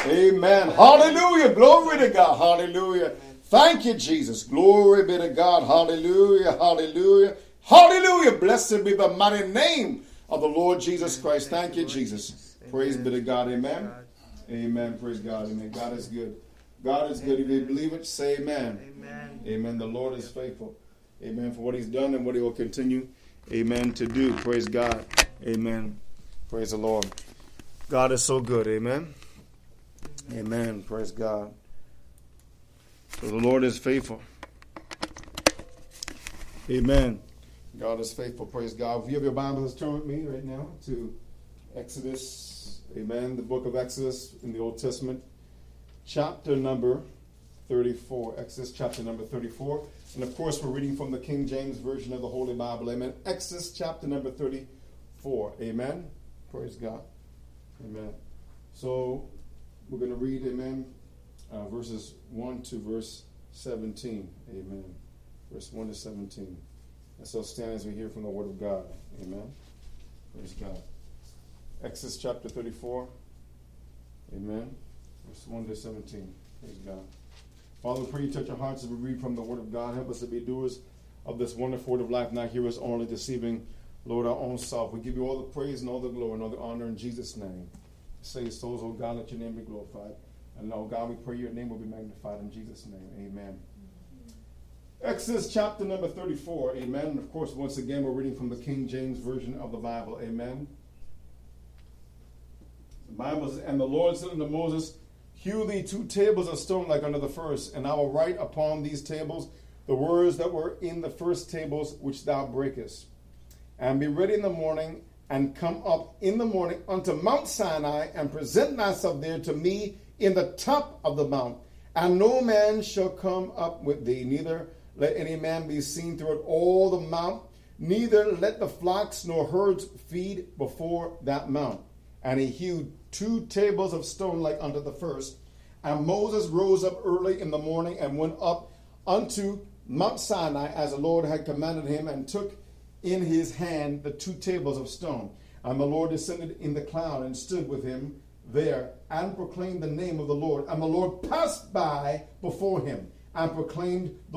Amen. Hallelujah. Glory to God. Hallelujah. Thank you, Jesus. Glory be to God. Hallelujah. Hallelujah. Hallelujah. Blessed be the mighty name of the Lord Jesus Christ. Thank you, Jesus. Praise be to God. Amen. Amen. Praise God. Amen. God is good. God is good. If you believe it, say amen. Amen. Amen. The Lord is faithful. Amen. For what he's done and what he will continue, amen, to do. Praise God. Amen. Praise the Lord. God is so good. Amen. Amen. Praise God. So the Lord is faithful. Amen. God is faithful. Praise God. If you have your Bibles, turn with me right now to Exodus. Amen. The book of Exodus in the Old Testament. Chapter number 34. Exodus chapter number 34. And of course, we're reading from the King James Version of the Holy Bible. Amen. Exodus chapter number 34. Amen. Praise God. Amen. So we're going to read, amen, verses 1 to verse 17. Amen. Verse 1 to 17. And so stand as we hear from the Word of God. Amen. Praise God. Exodus chapter 34. Amen. Verse 1 to 17. Praise God. Father, we pray you touch our hearts as we read from the Word of God. Help us to be doers of this wonderful Word of life, not hearers only, deceiving, Lord, our own self. We give you all the praise and all the glory and all the honor in Jesus' name. Save souls, oh God, let your name be glorified. And, oh God, we pray your name will be magnified in Jesus' name. Amen. Exodus chapter number 34. Amen. And of course, once again, we're reading from the King James Version of the Bible. Amen. The Bible says, and the Lord said unto Moses, hew thee 2 tables of stone like unto the first, and I will write upon these tables the words that were in the first tables which thou breakest. And be ready in the morning, and come up in the morning unto Mount Sinai, and present thyself there to me in the top of the mount. And no man shall come up with thee, neither let any man be seen throughout all the mount, neither let the flocks nor herds feed before that mount. And he hewed 2 tables of stone like unto the first. And Moses rose up early in the morning, and went up unto Mount Sinai, as the Lord had commanded him, and took in his hand the 2 tables of stone. And the Lord descended in the cloud, and stood with him there, and proclaimed the name of the Lord. And the Lord passed by before him, and proclaimed the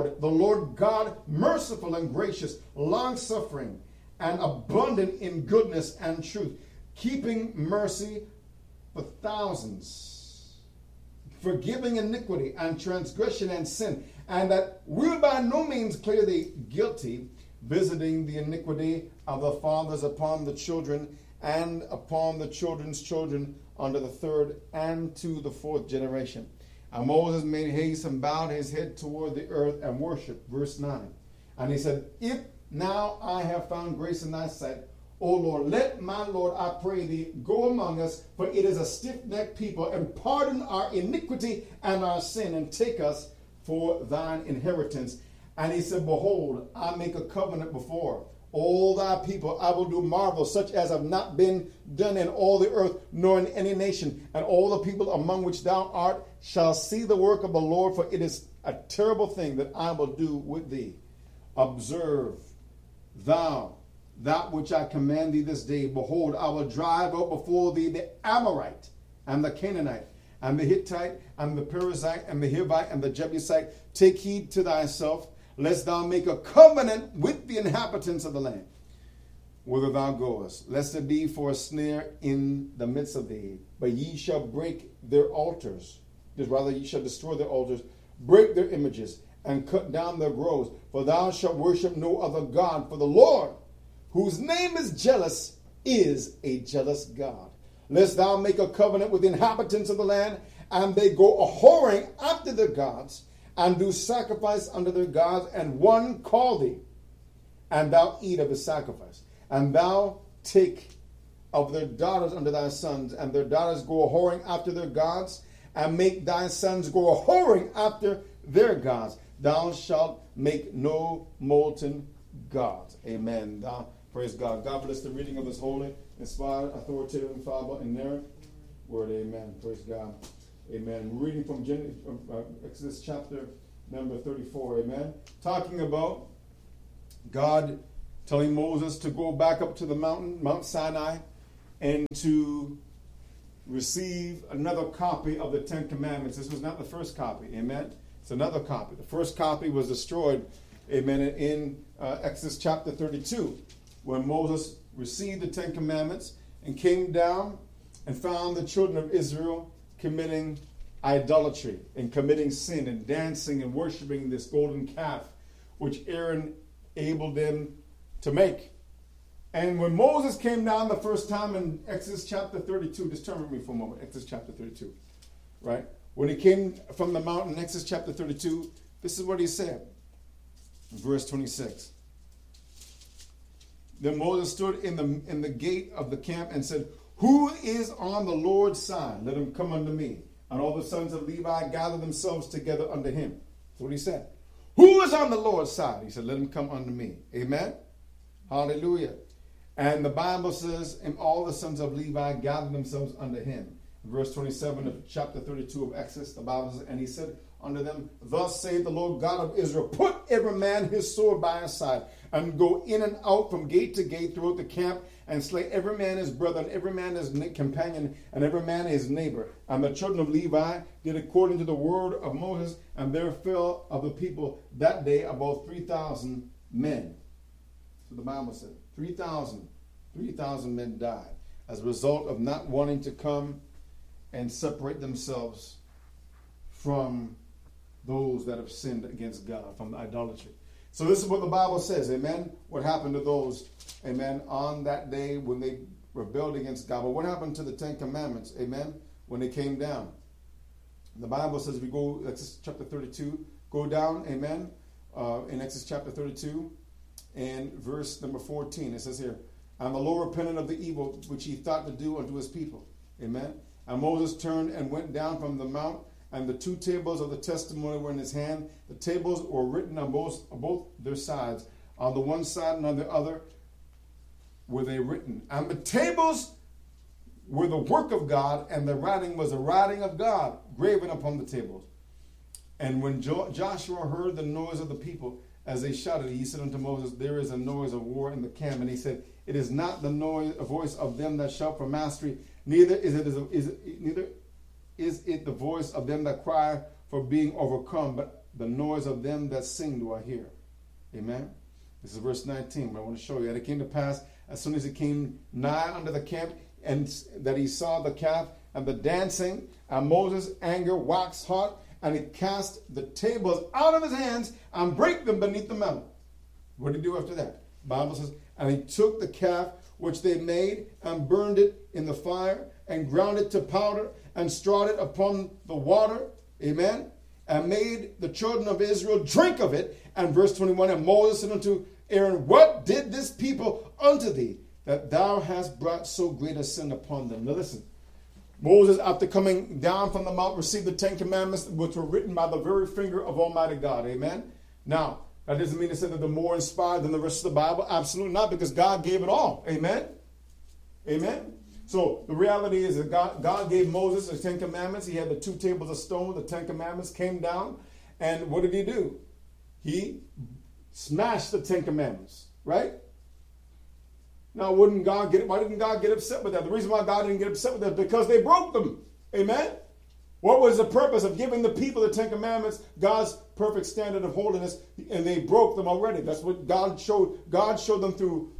Lord God, merciful and gracious, long-suffering, and abundant in goodness and truth, keeping mercy for thousands, forgiving iniquity and transgression and sin, and that will by no means clear the guilty, visiting the iniquity of the fathers upon the children, and upon the children's children unto the 3rd and to the 4th generation. And Moses made haste and bowed his head toward the earth and worshiped. Verse 9. And he said, if now I have found grace in thy sight, O Lord, let my Lord, I pray thee, go among us, for it is a stiff-necked people, and pardon our iniquity and our sin, and take us for thine inheritance. And he said, behold, I make a covenant before all thy people. I will do marvels such as have not been done in all the earth, nor in any nation. And all the people among which thou art shall see the work of the Lord, for it is a terrible thing that I will do with thee. Observe thou that which I command thee this day. Behold, I will drive out before thee the Amorite, and the Canaanite, and the Hittite, and the Perizzite, and the Hivite, and the Jebusite. Take heed to thyself, lest thou make a covenant with the inhabitants of the land, whither thou goest, lest it be for a snare in the midst of thee. But ye shall break their altars, rather ye shall destroy their altars, break their images, and cut down their groves. For thou shalt worship no other God, for the Lord, whose name is jealous, is a jealous God. Lest thou make a covenant with the inhabitants of the land, and they go a-whoring after their gods, and do sacrifice unto their gods, and one call thee, and thou eat of his sacrifice. And thou take of their daughters unto thy sons, and their daughters go a-whoring after their gods, and make thy sons go a-whoring after their gods. Thou shalt make no molten gods. Amen. Praise God. God bless the reading of his holy, inspired, authoritative, infallible, inerrant word. Amen. Praise God. Amen. We're reading from Exodus chapter number 34. Amen. Talking about God telling Moses to go back up to the mountain, Mount Sinai, and to receive another copy of the Ten Commandments. This was not the first copy. Amen. It's another copy. The first copy was destroyed, amen, in Exodus chapter 32, when Moses received the Ten Commandments and came down and found the children of Israel committing idolatry and committing sin and dancing and worshiping this golden calf, which Aaron enabled them to make. And when Moses came down the first time in Exodus chapter 32, just turn with me for a moment, Exodus chapter 32, right? When he came from the mountain, Exodus chapter 32, this is what he said, verse 26. Then Moses stood in the gate of the camp and said, "Who is on the Lord's side? Let him come unto me." And all the sons of Levi gathered themselves together unto him. That's what he said. Who is on the Lord's side? He said, "Let him come unto me." Amen? Hallelujah. And the Bible says, and all the sons of Levi gathered themselves unto him. Verse 27 of chapter 32 of Exodus, the Bible says, and he said unto them, "Thus saith the Lord God of Israel, put every man his sword by his side, and go in and out from gate to gate throughout the camp, and slay every man his brother, and every man his companion, and every man his neighbor." And the children of Levi did according to the word of Moses, and there fell of the people that day about 3,000 men. So the Bible said, 3,000 men died as a result of not wanting to come and separate themselves from those that have sinned against God, from idolatry. So this is what the Bible says, amen? What happened to those, amen, on that day when they rebelled against God? But what happened to the Ten Commandments, amen, when they came down? The Bible says, we go, Exodus chapter 32, go down, amen, in Exodus chapter 32, and verse number 14, it says here, "And the Lord repented of the evil which he thought to do unto his people." Amen. "And Moses turned and went down from the mount, and the two tables of the testimony were in his hand. The tables were written on both their sides. On the one side and on the other were they written. And the tables were the work of God, and the writing was the writing of God, graven upon the tables. And when Joshua heard the noise of the people, as they shouted, he said unto Moses, There is a noise of war in the camp. And he said, It is not the voice of them that shout for mastery, neither is it the voice of them that cry for being overcome, but the noise of them that sing do I hear." Amen. This is verse 19, but I want to show you. And it came to pass, as soon as he came nigh unto the camp, and that he saw the calf and the dancing, and Moses' anger waxed hot, and he cast the tables out of his hands and brake them beneath the metal. What did he do after that? The Bible says, and he took the calf which they made and burned it in the fire and ground it to powder and strawed it upon the water. Amen. And made the children of Israel drink of it. And verse 21, and Moses said unto Aaron, What did this people unto thee, that thou hast brought so great a sin upon them? Now listen. Moses, after coming down from the mount, received the Ten Commandments, which were written by the very finger of Almighty God. Amen. Now, that doesn't mean to say that they're more inspired than the rest of the Bible. Absolutely not, because God gave it all. Amen. Amen. So the reality is that God gave Moses the Ten Commandments. He had the two tables of stone. The Ten Commandments came down. And what did he do? He smashed the Ten Commandments. Right? Now, why didn't God get upset with that? The reason why God didn't get upset with that is because they broke them. Amen? What was the purpose of giving the people the Ten Commandments, God's perfect standard of holiness, and they broke them already? That's what God showed. God showed them through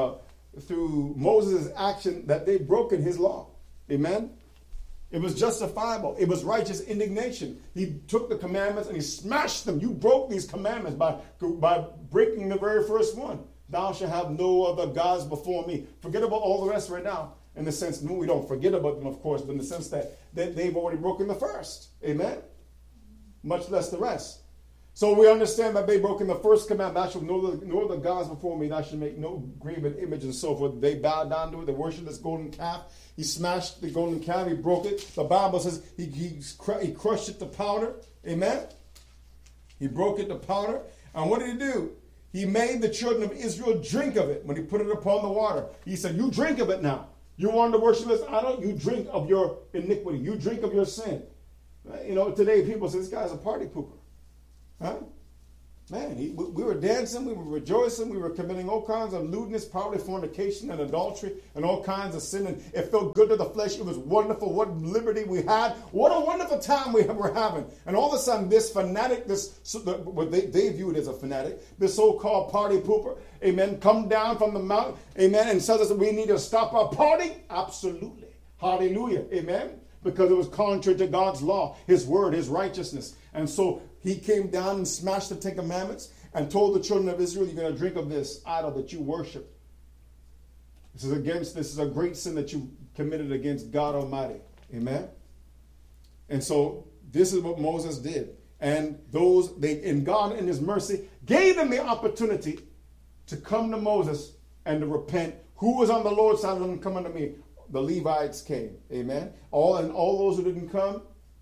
Moses' action that they'd broken his law. Amen? It was justifiable. It was righteous indignation. He took the commandments and he smashed them. You broke these commandments by breaking the very first one. Thou shalt have no other gods before me. Forget about all the rest right now. In the sense, no, we don't forget about them, of course, but in the sense that they've already broken the first. Amen? Much less the rest. So we understand that they've broken the first commandment. Thou shalt no other gods before me. Thou shalt make no graven image and so forth. They bowed down to it. They worshipped this golden calf. He smashed the golden calf. He broke it. The Bible says he crushed it to powder. Amen? He broke it to powder. And what did he do? He made the children of Israel drink of it when he put it upon the water. He said, you drink of it now. You want to worship this idol? You drink of your iniquity. You drink of your sin. You know, today people say, this guy's a party pooper. Huh? Man, we were dancing, we were rejoicing, we were committing all kinds of lewdness, probably fornication and adultery and all kinds of sin. And it felt good to the flesh. It was wonderful. What liberty we had. What a wonderful time we were having. And all of a sudden, this fanatic, what they viewed as a fanatic, this so-called party pooper, amen, come down from the mountain, amen, and tells us that we need to stop our party. Absolutely. Hallelujah. Amen. Because it was contrary to God's law, his word, his righteousness. And so he came down and smashed the 10 Commandments and told the children of Israel, you're going to drink of this idol that you worship. This is a great sin that you committed against God Almighty. Amen. And so this is what Moses did. And God in his mercy gave them the opportunity to come to Moses and to repent. Who was on the Lord's side of them coming to me? The Levites came. Amen. All those who didn't come,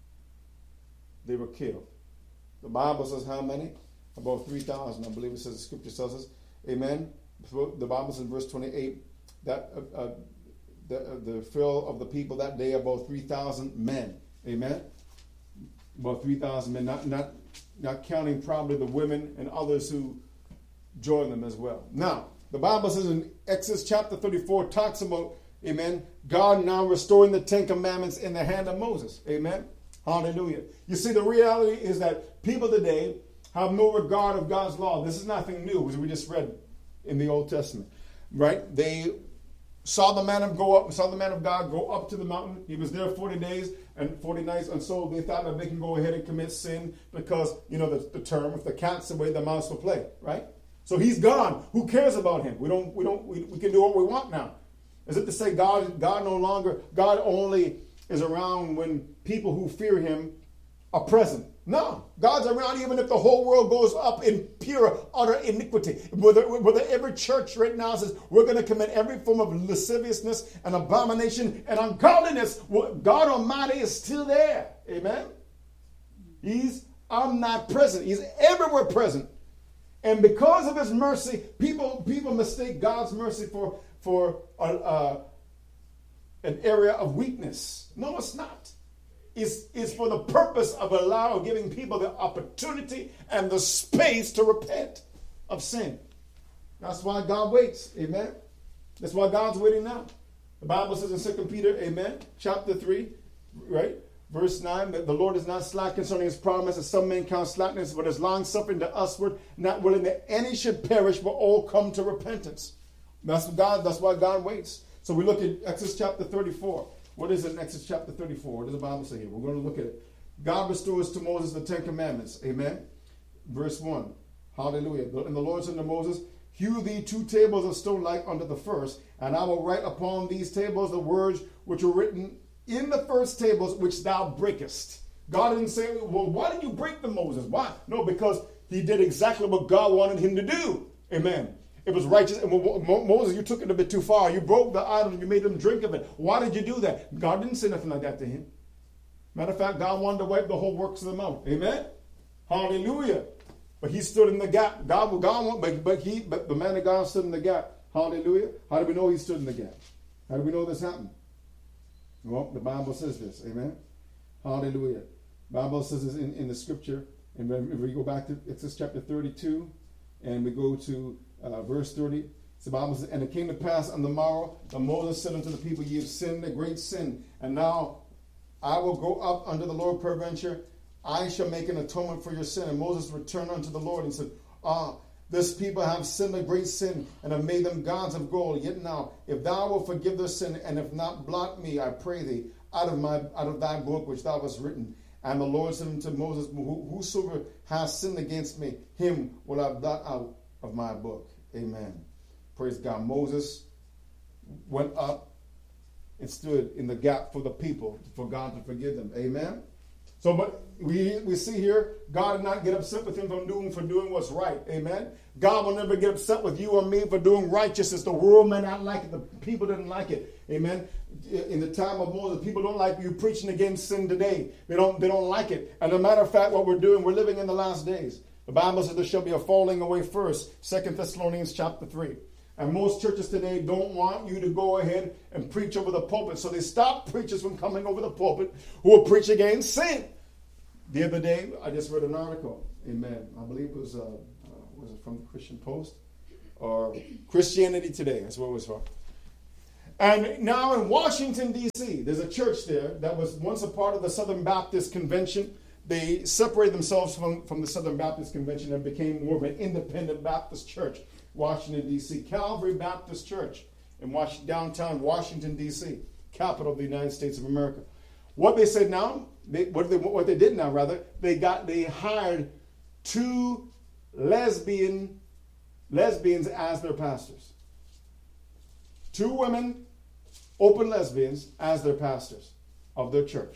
they were killed. The Bible says how many? About 3,000. I believe it says, the scripture tells us. Amen. The Bible says in verse 28 that the fill of the people that day, about 3,000 men. Amen. About 3,000 men, not counting probably the women and others who joined them as well. Now, the Bible says in Exodus chapter 34, talks about, amen, God now restoring the 10 Commandments in the hand of Moses. Amen. Hallelujah. You see, the reality is that people today have no regard of God's law. This is nothing new, as we just read in the Old Testament. Right? They saw the man of God go up to the mountain. He was there 40 days and 40 nights. And so they thought that they can go ahead and commit sin because, you know, the term, if the cat's away, the mouse will play. Right? So he's gone. Who cares about him? We can do what we want now. Is it to say God only is around when people who fear him are present? No. God's around even if the whole world goes up in pure, utter iniquity. Whether every church right now says we're going to commit every form of lasciviousness and abomination and ungodliness, God Almighty is still there. Amen? He's omnipresent. He's everywhere present. And because of his mercy, people mistake God's mercy for an area of weakness. No, it's not. It's for the purpose of giving people the opportunity and the space to repent of sin. That's why God waits. Amen. That's why God's waiting now. The Bible says in 2 Peter, amen, chapter 3, right, verse 9, that the Lord is not slack concerning his promise, as some men count slackness, but is long-suffering to usward, not willing that any should perish, but all come to repentance. That's why God waits. So we look at Exodus chapter 34. What is it in Exodus chapter 34? What does the Bible say here? We're going to look at it. God restores to Moses the 10 Commandments. Amen. Verse 1. Hallelujah. And the Lord said to Moses, hew thee 2 tables of stone like unto the first, and I will write upon these tables the words which were written in the first tables which thou breakest. God didn't say, well, why did you break them, Moses? Why? No, because he did exactly what God wanted him to do. Amen. It was righteous. And Moses, you took it a bit too far. You broke the idol and you made them drink of it. Why did you do that? God didn't say nothing like that to him. Matter of fact, God wanted to wipe the whole works of them out. Amen? Hallelujah. But he stood in the gap. But the man of God stood in the gap. Hallelujah. How do we know he stood in the gap? How do we know this happened? Well, the Bible says this. Amen? Hallelujah. The Bible says this in the scripture. And when we go back to Exodus chapter 32 and we go to verse 30, the Bible says, and it came to pass on the morrow that Moses said unto the people, ye have sinned a great sin, and now I will go up unto the Lord peradventure, I shall make an atonement for your sin. And Moses returned unto the Lord and said, this people have sinned a great sin, and have made them gods of gold. Yet now, if thou wilt forgive their sin, and if not, blot me, I pray thee, out of thy book which thou hast written. And the Lord said unto Moses, whosoever has sinned against me, him will I blot out of my book. Amen. Praise God. Moses went up and stood in the gap for the people, for God to forgive them. Amen. So, but we see here, God did not get upset with him for doing what's right. Amen. God will never get upset with you or me for doing righteousness. The world may not like it. The people didn't like it. Amen. In the time of Moses, people don't like you preaching against sin today. They don't like it. And as a matter of fact, what we're doing, we're living in the last days. The Bible says there shall be a falling away first. 2 Thessalonians chapter 3. And most churches today don't want you to go ahead and preach over the pulpit. So they stop preachers from coming over the pulpit who will preach against sin. The other day, I just read an article. Amen. I believe it was it from the Christian Post? Or Christianity Today, that's what it was from. And now in Washington, D.C., there's a church there that was once a part of the Southern Baptist Convention. They separated themselves from the Southern Baptist Convention and became more of an independent Baptist church. Washington, D.C. Calvary Baptist Church in downtown Washington, D.C., capital of the United States of America. What they said now, what they did now, rather, they hired 2 lesbians as their pastors. 2 women, open lesbians, as their pastors of their church.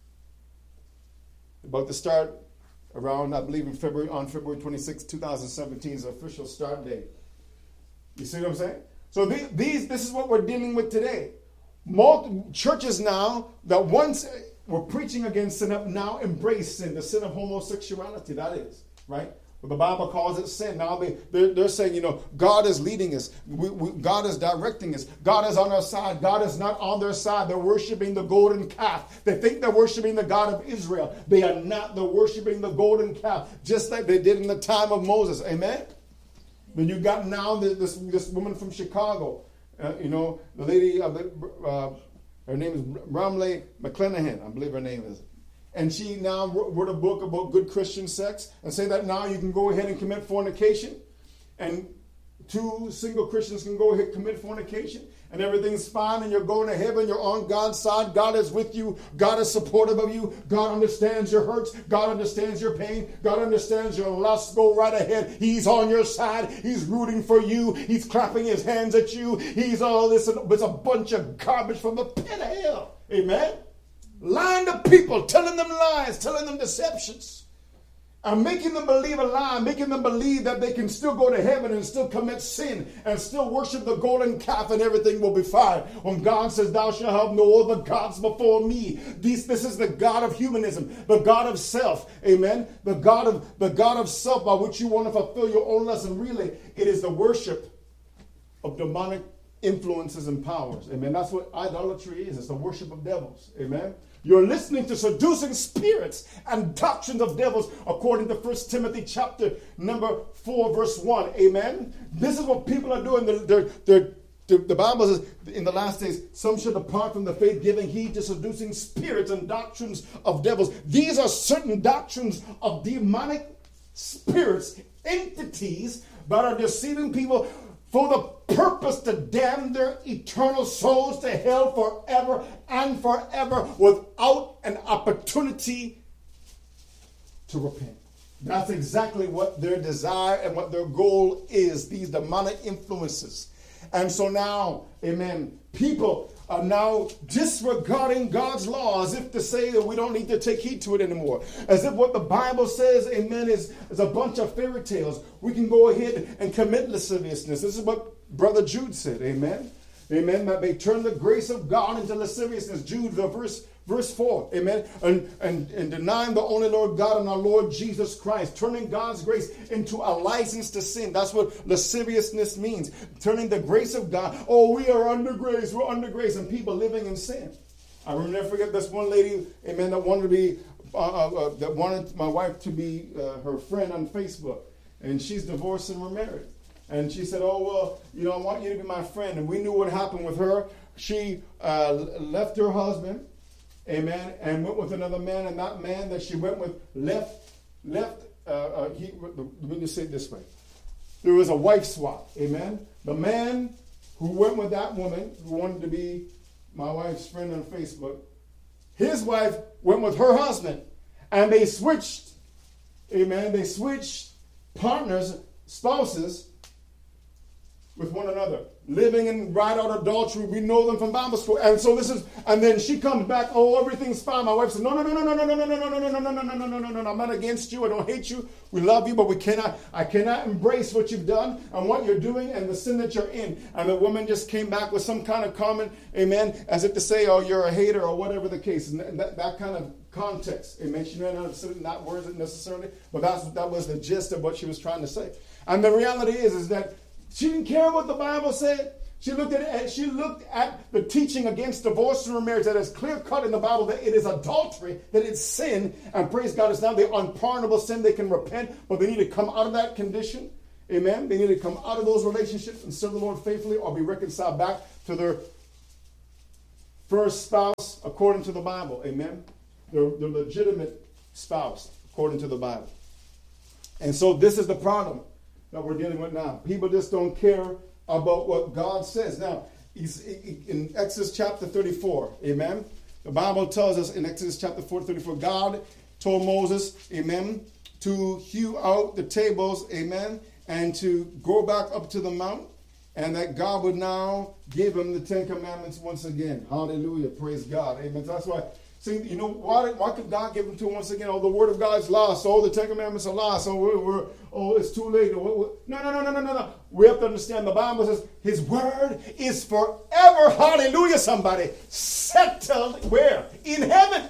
About to start around, I believe, on February 26, 2017 is the official start date. You see what I'm saying? So this is what we're dealing with today. Churches now that once were preaching against sin have now embraced sin, the sin of homosexuality, that is, right? Well, the Bible calls it sin. Now they're saying, God is leading us. God is directing us. God is on our side. God is not on their side. They're worshiping the golden calf. They think they're worshiping the God of Israel. They are not. They're worshiping the golden calf, just like they did in the time of Moses. Amen? Then you got now this woman from Chicago. The lady, her name is Ramley McClanahan, I believe her name is. And she now wrote a book about good Christian sex and say that now you can go ahead and commit fornication. And 2 single Christians can go ahead and commit fornication. And everything's fine and you're going to heaven. You're on God's side. God is with you. God is supportive of you. God understands your hurts. God understands your pain. God understands your lust. Go right ahead. He's on your side. He's rooting for you. He's clapping his hands at you. He's all this. It's a bunch of garbage from the pit of hell. Amen? Lying to people, telling them lies, telling them deceptions, and making them believe a lie, making them believe that they can still go to heaven and still commit sin and still worship the golden calf and everything will be fine. When God says, thou shalt have no other gods before me. This is the God of humanism, the God of self. Amen. The God of self by which you want to fulfill your own lesson. Really, it is the worship of demonic influences and powers. Amen. That's what idolatry is. It's the worship of devils. Amen. You're listening to seducing spirits and doctrines of devils according to 1 Timothy chapter number 4 verse 1. Amen. This is what people are doing. The Bible says in the last days, some shall depart from the faith, giving heed to seducing spirits and doctrines of devils. These are certain doctrines of demonic spirits, entities that are deceiving people for the purpose to damn their eternal souls to hell forever and forever without an opportunity to repent. That's exactly what their desire and what their goal is, these demonic influences. And so now, amen, people are now disregarding God's law as if to say that we don't need to take heed to it anymore. As if what the Bible says, amen, is a bunch of fairy tales. We can go ahead and commit lasciviousness. This is what Brother Jude said, amen. Amen, that they turn the grace of God into lasciviousness. Jude, verse 4, amen, and denying the only Lord God and our Lord Jesus Christ, turning God's grace into a license to sin. That's what lasciviousness means, turning the grace of God. Oh, we are under grace, we're under grace, and people living in sin. I will never forget this one lady, amen, that wanted to be, that wanted my wife to be her friend on Facebook, and she's divorced and remarried. And she said, oh, well, I want you to be my friend. And we knew what happened with her. She left her husband, amen, and went with another man. And that man that she went with let me just say it this way. There was a wife swap, amen. The man who went with that woman, who wanted to be my wife's friend on Facebook, his wife went with her husband. And they switched, amen, they switched partners, spouses, with one another, living in right out adultery. We know them from Bible school. And so and then she comes back, oh, everything's fine. My wife says, no, I'm not against you. I don't hate you. We love you, but I cannot embrace what you've done and what you're doing and the sin that you're in. And the woman just came back with some kind of comment, amen, as if to say, oh, you're a hater or whatever the case. And that kind of context. Amen. She may not have said it, not words necessarily, but that was the gist of what she was trying to say. And the reality is that she didn't care what the Bible said. She looked at the teaching against divorce and remarriage that is clear cut in the Bible, that it is adultery, that it's sin. And praise God, it's not the unpardonable sin. They can repent, but they need to come out of that condition. Amen. They need to come out of those relationships and serve the Lord faithfully, or be reconciled back to their first spouse according to the Bible. Amen. Their legitimate spouse according to the Bible. And so this is the problem that we're dealing with now. People just don't care about what God says. Now, in Exodus chapter 34, amen, the Bible tells us in Exodus chapter 34, God told Moses, amen, to hew out the tables, amen, and to go back up to the mount, and that God would now give him the Ten Commandments once again. Hallelujah. Praise God. Amen. So that's why, see, you know, why could God give them to him once again? Oh, the Word of God is lost. Oh, the Ten Commandments are lost. Oh, it's too late. No. We have to understand the Bible says his Word is forever. Hallelujah, somebody. Settled where? In heaven.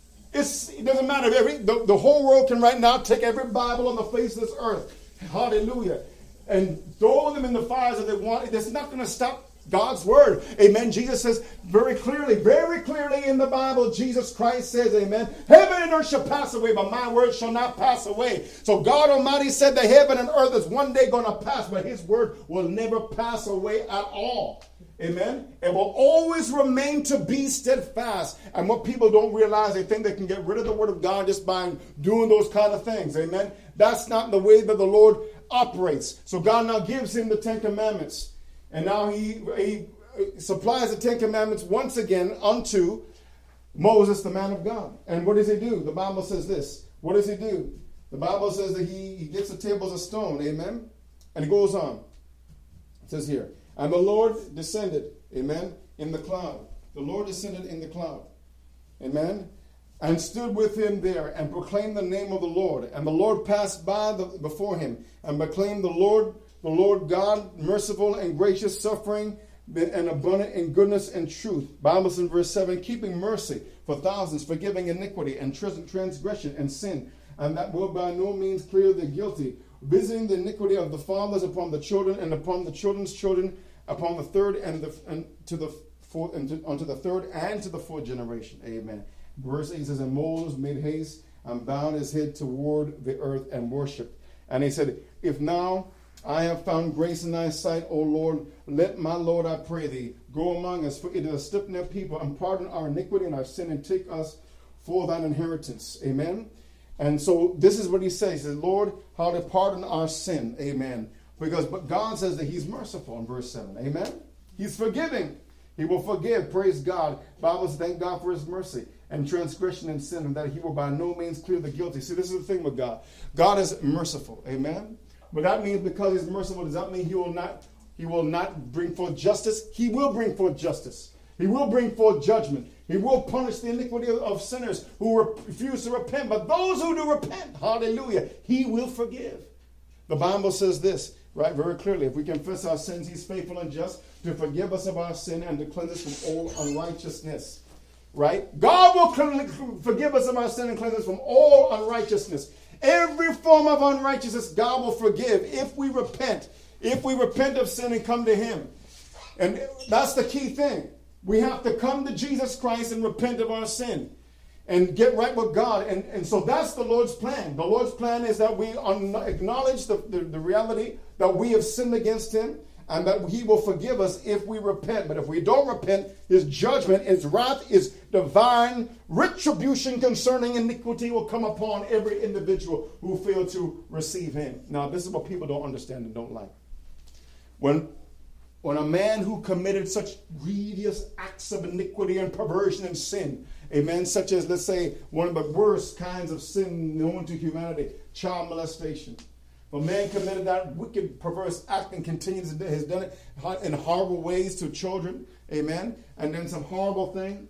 It doesn't matter. The whole world can right now take every Bible on the face of this earth. Hallelujah. And throw them in the fires if they want. It's not going to stop God's word. Amen. Jesus says very clearly in the Bible, Jesus Christ says, amen, heaven and earth shall pass away, but my word shall not pass away. So God Almighty said that heaven and earth is one day going to pass, but his word will never pass away at all. Amen. It will always remain to be steadfast. And what people don't realize, they think they can get rid of the word of God just by doing those kind of things. Amen. That's not the way that the Lord operates. So God now gives him the Ten Commandments. And now he supplies the Ten Commandments once again unto Moses, the man of God. And what does he do? The Bible says this. What does he do? The Bible says that he gets the tables of stone. Amen. And it goes on. It says here, and the Lord descended, amen, in the cloud. The Lord descended in the cloud. Amen. And stood with him there and proclaimed the name of the Lord. And the Lord passed by before him and proclaimed the Lord God, merciful and gracious, suffering and abundant in goodness and truth. Bible says in verse 7, keeping mercy for thousands, forgiving iniquity and transgression and sin, and that will by no means clear the guilty, visiting the iniquity of the fathers upon the children and upon the children's children, upon the third unto the third and to the fourth generation. Amen. Verse 8 says, and Moses made haste and bowed his head toward the earth and worshipped. And he said, if now I have found grace in thy sight, O Lord, let my Lord, I pray thee, go among us, for it is a stiff-necked people, and pardon our iniquity and our sin, and take us for thine inheritance. Amen. And so this is what he says. He says, Lord, how to pardon our sin. Amen. But God says that he's merciful in verse 7. Amen. He's forgiving. He will forgive. Praise God. Bible says, thank God for his mercy and transgression and sin, and that he will by no means clear the guilty. See, this is the thing with God. God is merciful. Amen. But that means because he's merciful, does that mean he will not bring forth justice? He will bring forth justice. He will bring forth judgment. He will punish the iniquity of sinners who refuse to repent. But those who do repent, hallelujah, he will forgive. The Bible says this, right, very clearly. If we confess our sins, he's faithful and just to forgive us of our sin and to cleanse us from all unrighteousness. Right? God will forgive us of our sin and cleanse us from all unrighteousness. Every form of unrighteousness, God will forgive if we repent. If we repent of sin and come to him. And that's the key thing. We have to come to Jesus Christ and repent of our sin and get right with God. And so that's the Lord's plan. The Lord's plan is that we acknowledge the reality that we have sinned against him and that he will forgive us if we repent. But if we don't repent, his judgment, his wrath, his divine retribution concerning iniquity will come upon every individual who failed to receive him. Now, this is what people don't understand and don't like. When a man who committed such grievous acts of iniquity and perversion and sin, amen, such as, let's say, one of the worst kinds of sin known to humanity, child molestation. If a man committed that wicked, perverse act and continues to has done it in horrible ways to children, amen, and then some horrible thing,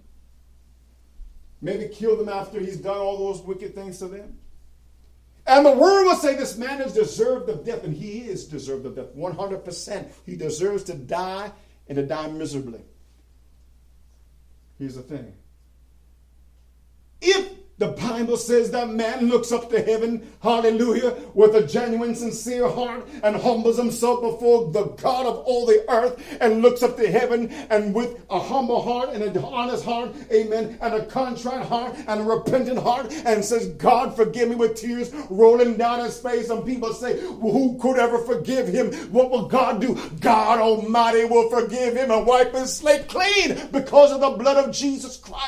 maybe kill them after he's done all those wicked things to them. And the word will say this man is deserved of death, and he is deserved of death, 100%. He deserves to die and to die miserably. Here's the thing. If The Bible says that man looks up to heaven, hallelujah, with a genuine, sincere heart and humbles himself before the God of all the earth and looks up to heaven and with a humble heart and an honest heart, amen, and a contrite heart and a repentant heart and says, God, forgive me, with tears rolling down his face. And people say, well, who could ever forgive him? What will God do? God Almighty will forgive him and wipe his slate clean because of the blood of Jesus Christ.